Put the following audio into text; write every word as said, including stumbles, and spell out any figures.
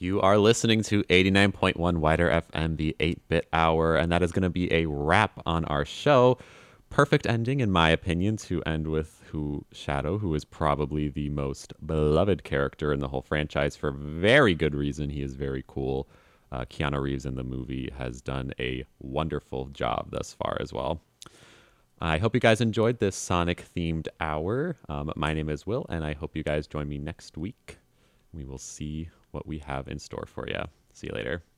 You are listening to eighty-nine point one Wider F M, the eight-bit hour, and that is going to be a wrap on our show. Perfect ending, in my opinion, to end with who Shadow, who is probably the most beloved character in the whole franchise for very good reason. He is very cool. Uh, Keanu Reeves in the movie has done a wonderful job thus far as well. I hope you guys enjoyed this Sonic-themed hour. Um, my name is Will, and I hope you guys join me next week. We will see what we have in store for you. See you later.